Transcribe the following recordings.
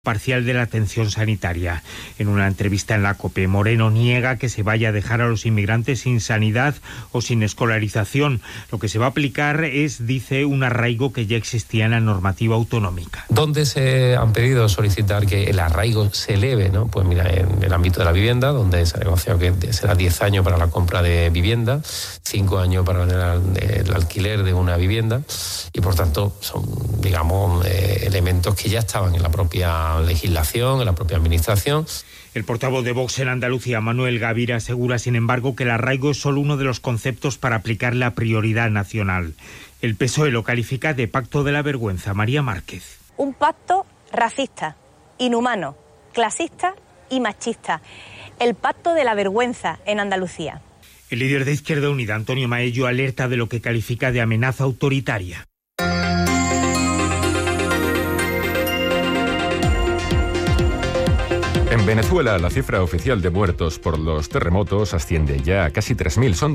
parcial de la atención sanitaria. En una entrevista en la COPE, Moreno niega que se vaya a dejar a los inmigrantes sin sanidad o sin escolarización. Lo que se va a aplicar es, dice, un arraigo que ya existía en la normativa autonómica. ¿Dónde se han pedido solicitar que el arraigo se eleve? ¿No? Pues mira, en el ámbito de la vivienda, donde se ha negociado que será 10 años para la compra de vivienda, 5 años para el alquiler de una vivienda, y por tanto son, digamos, elementos que ya estaban en la propia legislación, en la propia administración. El portavoz de Vox en Andalucía, Manuel Gavira, asegura, sin embargo, que el arraigo es solo uno de los conceptos para aplicar la prioridad nacional. El PSOE lo califica de pacto de la vergüenza. María Márquez. Un pacto racista, inhumano, clasista y machista. El pacto de la vergüenza en Andalucía. El líder de Izquierda Unida, Antonio Maello, alerta de lo que califica de amenaza autoritaria. En Venezuela, la cifra oficial de muertos por los terremotos asciende ya a casi 3.000. Son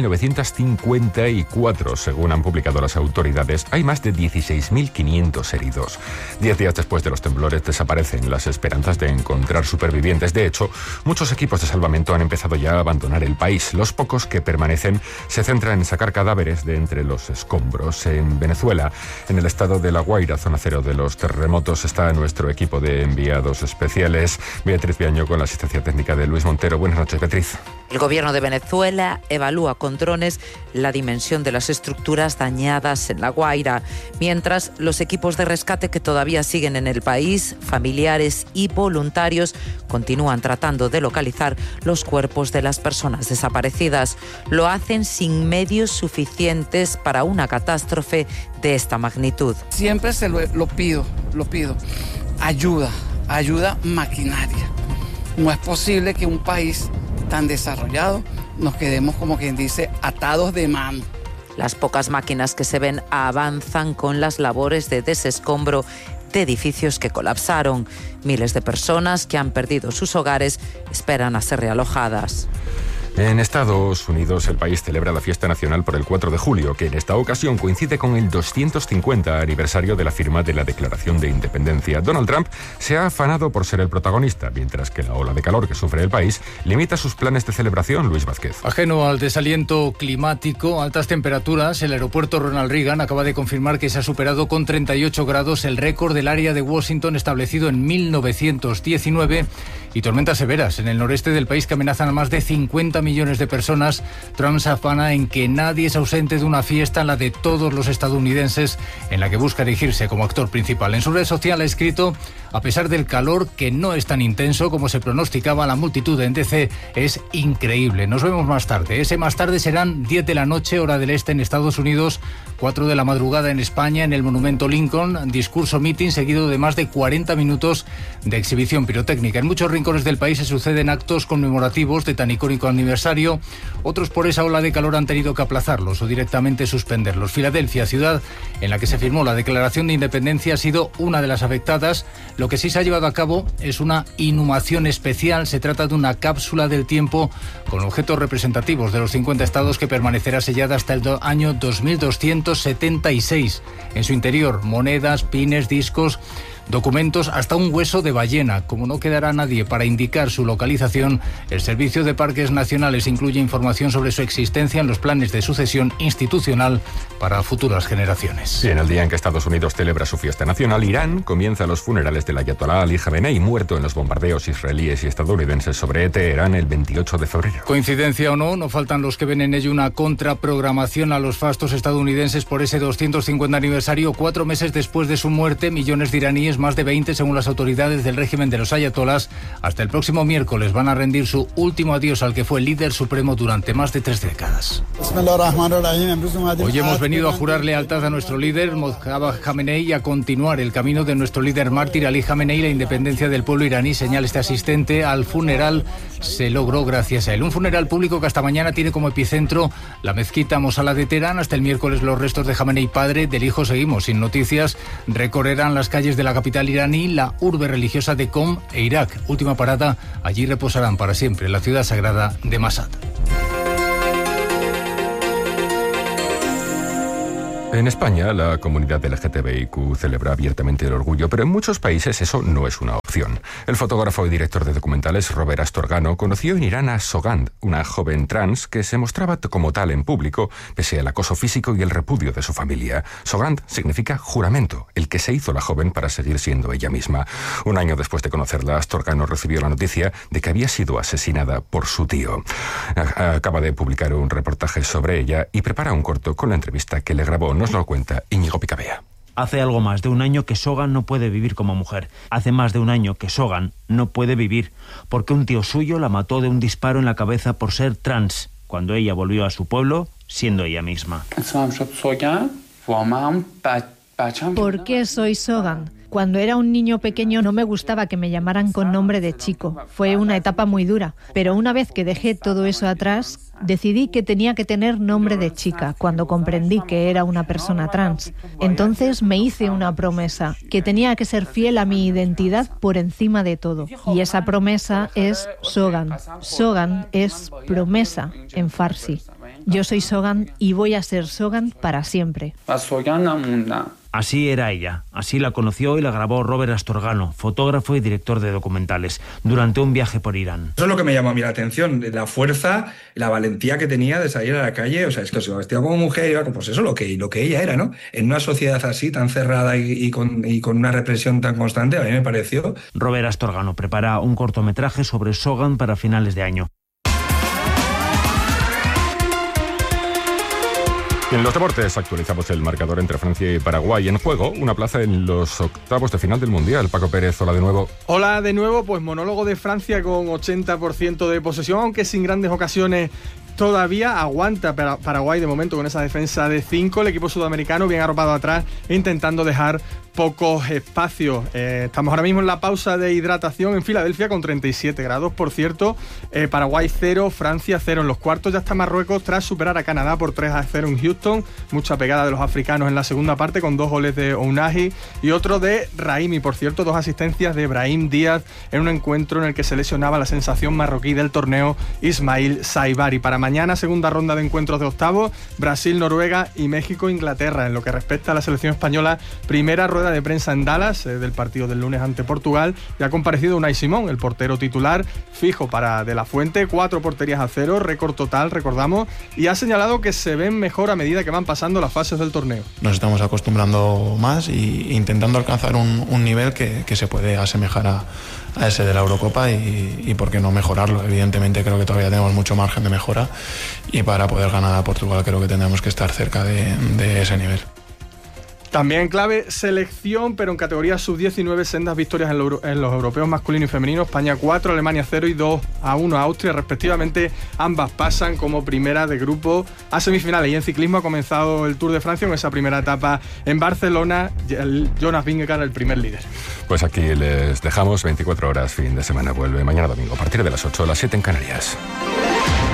2.954, según han publicado las autoridades. Hay más de 16.500 heridos. 10 días después de los temblores desaparecen las esperanzas de encontrar supervivientes. De hecho, muchos equipos de salvamento han empezado ya a abandonar el país. Los pocos que permanecen se centran en sacar cadáveres de entre los escombros. En Venezuela, en el estado de La Guaira, zona cero de los terremotos, está nuestro equipo de enviados especiales. Beatriz Viaño con la asistencia técnica de Luis Montero. Buenas noches, Beatriz. El gobierno de Venezuela evalúa con drones la dimensión de las estructuras dañadas en La Guaira, mientras los equipos de rescate que todavía siguen en el país, familiares y voluntarios, continúan tratando de localizar los cuerpos de las personas desaparecidas. Lo hacen sin medios suficientes para una catástrofe de esta magnitud. Siempre lo pido. Ayuda maquinaria. No es posible que un país tan desarrollado nos quedemos, como quien dice, atados de mano. Las pocas máquinas que se ven avanzan con las labores de desescombro de edificios que colapsaron. Miles de personas que han perdido sus hogares esperan a ser realojadas. En Estados Unidos, el país celebra la fiesta nacional por el 4 de julio, que en esta ocasión coincide con el 250 aniversario de la firma de la Declaración de Independencia. Donald Trump se ha afanado por ser el protagonista, mientras que la ola de calor que sufre el país limita sus planes de celebración. Luis Vázquez. Ajeno al desaliento climático, altas temperaturas, el aeropuerto Ronald Reagan acaba de confirmar que se ha superado con 38 grados el récord del área de Washington establecido en 1919, y tormentas severas en el noreste del país que amenazan a más de 50 millones de personas. Trump se afana en que nadie es ausente de una fiesta, la de todos los estadounidenses, en la que busca erigirse como actor principal. En su red social ha escrito: a pesar del calor, que no es tan intenso como se pronosticaba, la multitud en DC es increíble. Nos vemos más tarde. Ese más tarde serán 10 de la noche, hora del este en Estados Unidos, 4 de la madrugada en España, en el Monumento Lincoln, discurso meeting seguido de más de 40 minutos de exhibición pirotécnica. En muchos rincones del país se suceden actos conmemorativos de tan icónico aniversario. Otros por esa ola de calor han tenido que aplazarlos o directamente suspenderlos. Filadelfia, ciudad en la que se firmó la Declaración de Independencia, ha sido una de las afectadas. Lo que sí se ha llevado a cabo es una inhumación especial. Se trata de una cápsula del tiempo con objetos representativos de los 50 estados que permanecerá sellada hasta el año 2276. En su interior, monedas, pines, discos, documentos, hasta un hueso de ballena. Como no quedará nadie para indicar su localización, el Servicio de Parques Nacionales incluye información sobre su existencia en los planes de sucesión institucional para futuras generaciones. Y en el día en que Estados Unidos celebra su fiesta nacional, Irán comienza los funerales del ayatolá Ali Jamenei, muerto en los bombardeos israelíes y estadounidenses sobre Teherán el 28 de febrero. Coincidencia o no, no faltan los que ven en ello una contraprogramación a los fastos estadounidenses por ese 250 aniversario. 4 meses después de su muerte, millones de iraníes, más de 20 según las autoridades del régimen de los ayatolás, hasta el próximo miércoles van a rendir su último adiós al que fue el líder supremo durante más de 3 décadas. Hoy hemos venido a jurar lealtad a nuestro líder Mojtaba Jamenei y a continuar el camino de nuestro líder mártir Ali Jamenei. La independencia del pueblo iraní, señala este asistente al funeral, se logró gracias a él. Un funeral público que hasta mañana tiene como epicentro la mezquita Mosala de Teherán. Hasta el miércoles los restos de Jamenei padre, del hijo seguimos sin noticias, recorrerán las calles de la capital iraní, la urbe religiosa de Qom e Irak. Última parada, allí reposarán para siempre la ciudad sagrada de Mashhad. En España, la comunidad LGTBIQ celebra abiertamente el orgullo, pero en muchos países eso no es una opción. El fotógrafo y director de documentales Robert Astorgano conoció en Irán a Sogand, una joven trans que se mostraba como tal en público, pese al acoso físico y el repudio de su familia. Sogand significa juramento, el que se hizo la joven para seguir siendo ella misma. Un año después de conocerla, Astorgano recibió la noticia de que había sido asesinada por su tío. Acaba de publicar un reportaje sobre ella y prepara un corto con la entrevista que le grabó. Nos lo cuenta Íñigo Picabea. Hace algo más de un año que Sogand no puede vivir como mujer. Hace más de un año que Sogand no puede vivir porque un tío suyo la mató de un disparo en la cabeza por ser trans, cuando ella volvió a su pueblo siendo ella misma. ¿Por qué soy Sogand? Cuando era un niño pequeño no me gustaba que me llamaran con nombre de chico. Fue una etapa muy dura, pero una vez que dejé todo eso atrás, decidí que tenía que tener nombre de chica cuando comprendí que era una persona trans. Entonces me hice una promesa, que tenía que ser fiel a mi identidad por encima de todo. Y esa promesa es Sogand. Sogand es promesa en farsi. Yo soy Sogand y voy a ser Sogand para siempre. Así era ella, así la conoció y la grabó Robert Astorgano, fotógrafo y director de documentales, durante un viaje por Irán. Eso es lo que me llamó a mí la atención, la fuerza, la valentía que tenía de salir a la calle. O sea, es que se vestía como mujer y iba, pues eso, lo que ella era, ¿no? En una sociedad así, tan cerrada y con una represión tan constante, a mí me pareció. Robert Astorgano prepara un cortometraje sobre Sogand para finales de año. En los deportes actualizamos el marcador entre Francia y Paraguay. En juego, una plaza en los octavos de final del Mundial. Paco Pérez, hola de nuevo. Hola de nuevo, pues monólogo de Francia con 80% de posesión, aunque sin grandes ocasiones. Todavía aguanta Paraguay de momento con esa defensa de 5. El equipo sudamericano bien arropado atrás, intentando dejar pocos espacios. Estamos ahora mismo en la pausa de hidratación en Filadelfia con 37 grados. Por cierto, Paraguay 0, Francia 0. En los cuartos ya está Marruecos tras superar a Canadá por 3-0 en Houston. Mucha pegada de los africanos en la segunda parte con 2 goles de Ounahi y otro de Raimi. Por cierto, 2 asistencias de Brahim Díaz en un encuentro en el que se lesionaba la sensación marroquí del torneo, Ismail Saibari. Para mañana, segunda ronda de encuentros de octavos, Brasil, Noruega y México, Inglaterra. En lo que respecta a la selección española, primera rueda de prensa en Dallas del partido del lunes ante Portugal. Ya ha comparecido Unai Simón, el portero titular fijo para De La Fuente, 4 porterías a 0, récord total, recordamos, y ha señalado que se ven mejor a medida que van pasando las fases del torneo. Nos estamos acostumbrando más e intentando alcanzar un nivel que se puede asemejar a ese de la Eurocopa y por qué no mejorarlo. Evidentemente creo que todavía tenemos mucho margen de mejora y para poder ganar a Portugal creo que tendremos que estar cerca de ese nivel. También clave selección, pero en categoría sub-19, sendas victorias en los europeos masculino y femenino. España 4, Alemania 0 y 2-1 a Austria, respectivamente. Ambas pasan como primera de grupo a semifinales. Y en ciclismo ha comenzado el Tour de Francia con esa primera etapa en Barcelona. Jonas Vingegaard, el primer líder. Pues aquí les dejamos. 24 horas, fin de semana vuelve mañana domingo a partir de las 8, las 7 en Canarias.